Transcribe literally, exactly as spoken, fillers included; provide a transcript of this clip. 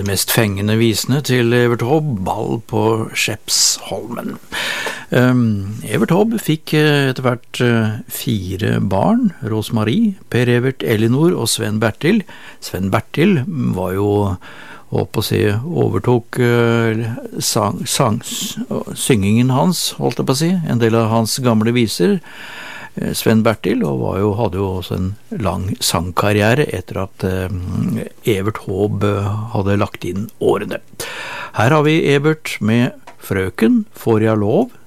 de mest fengende visene til Evert Taube, Ball på Skeppsholmen. Um, Evert Taube fikk etter hvert uh, fire barn, Rosemarie, Per Evert, Elinor og Sven Bertil. Sven Bertil var jo, håper å si, overtok uh, sang, sang, syngingen hans, holdt jeg på å si, en del av hans gamle viser. Sven Bertil og var jo, hadde jo også en lang sangkarriere etter at uh, Evert Taube hadde lagt inn årene. Her har vi Evert med Frøken, får jeg lov,